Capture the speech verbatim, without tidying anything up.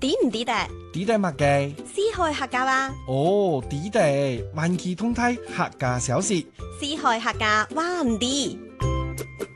抵唔抵得？ 抵得乜嘅？ 四海客家話。 哦，抵得，環期通體客家小事。 四海客家話唔抵。